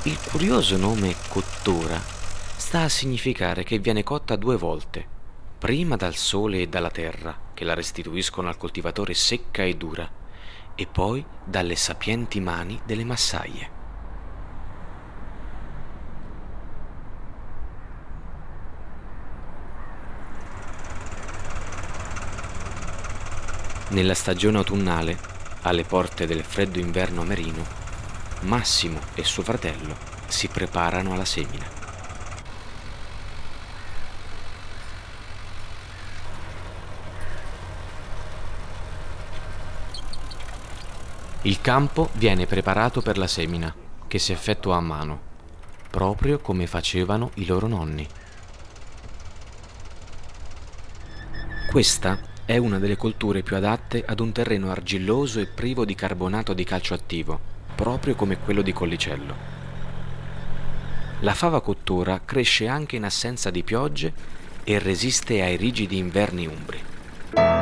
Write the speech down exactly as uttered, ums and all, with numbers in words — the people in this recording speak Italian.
Il curioso nome cottura sta a significare che viene cotta due volte, prima dal sole e dalla terra, che la restituiscono al coltivatore secca e dura, e poi dalle sapienti mani delle massaie. Nella stagione autunnale, alle porte del freddo inverno amerino, Massimo e suo fratello si preparano alla semina. Il campo viene preparato per la semina, che si effettua a mano, proprio come facevano i loro nonni. Questa è una delle colture più adatte ad un terreno argilloso e privo di carbonato di calcio attivo, proprio come quello di Collicello. La fava cottura cresce anche in assenza di piogge e resiste ai rigidi inverni umbri.